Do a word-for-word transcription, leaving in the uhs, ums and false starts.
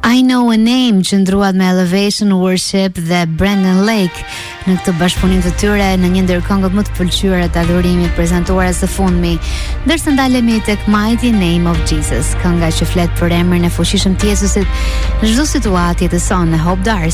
I Know a Name që ndruat me Elevation Worship dhe Brandon Lake në këtë bashkëpunim të tyre në një ndër këngët më të pëlqyera të adhurimit prezantuara së fundmi, ndërsa ndalemi tek Mighty Name of Jesus, kënga që flet për emrin e fuqishëm të Jezusit në çdo situatë jetësore. Hope Dar